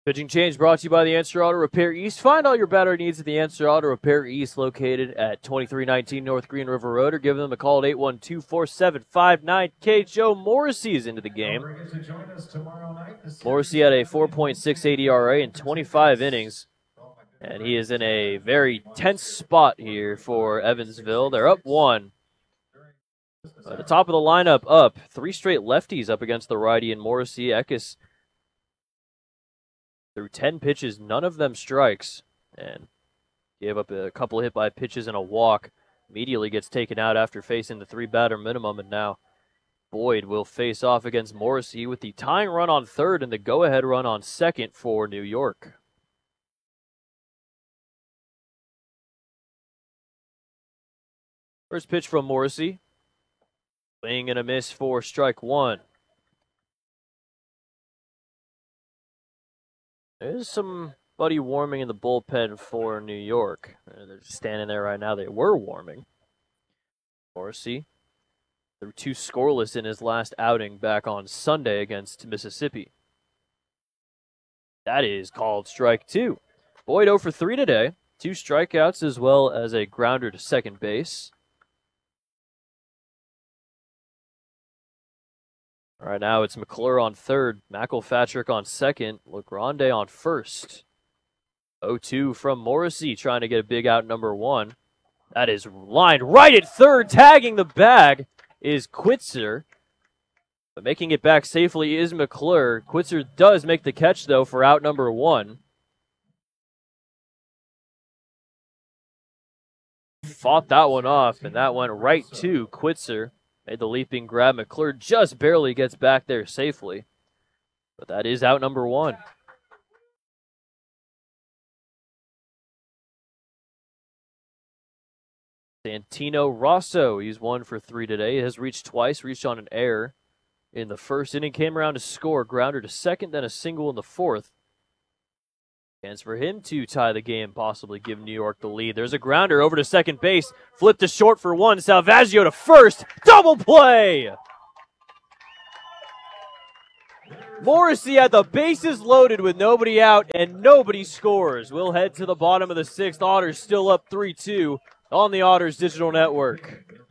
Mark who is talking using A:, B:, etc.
A: Pitching change brought to you by the Answer Auto Repair East. Find all your battery needs at the Answer Auto Repair East, located at 2319 North Green River Road, or give them a call at 812-4759. Joe Morrissey is into the game. Morrissey had a 4.68 ERA in 25 innings, and he is in a very tense spot here for Evansville. They're up 1. At the top of the lineup, up 3 straight lefties up against the righty in Morrissey. Eckes threw 10 pitches, none of them strikes, and gave up a couple hit by pitches and a walk. Immediately gets taken out after facing the 3-batter minimum, and now Boyd will face off against Morrissey with the tying run on third and the go-ahead run on second for New York. First pitch from Morrissey. Swing and a miss for strike one. There's somebody warming in the bullpen for New York. They're just standing there right now. They were warming. Morrissey threw 2 scoreless in his last outing back on Sunday against Mississippi. That is called strike 2. Boyd 0 for 3 today. 2 strikeouts as well as a grounder to second base. All right, now it's McClure on third, McElpatrick on second, LeGrande on first. 0-2 from Morrissey, trying to get a big out number 1. That is lined right at third. Tagging the bag is Quitzer. But making it back safely is McClure. Quitzer does make the catch, though, for out number 1. Fought that one off, and that went right to Quitzer. Made the leaping grab. McClure just barely gets back there safely. But that is out number 1. Santino Rosso, he's 1 for 3 today. He has reached twice, reached on an error in the first inning. Came around to score, grounder to second, then a single in the fourth. Chance for him to tie the game, possibly give New York the lead. There's a grounder over to second base. Flip to short for 1. Salvaggio to first. Double play! Morrissey had the bases loaded with nobody out, and nobody scores. We'll head to the bottom of the 6th. Otters still up 3-2 on the Otters Digital Network.